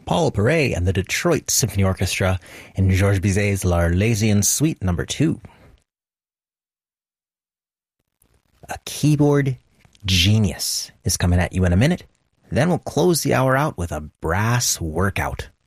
Paul Paray and the Detroit Symphony Orchestra in Georges Bizet's L'Arlésienne Suite No. 2. A keyboard genius is coming at you in a minute. Then we'll close the hour out with a brass workout.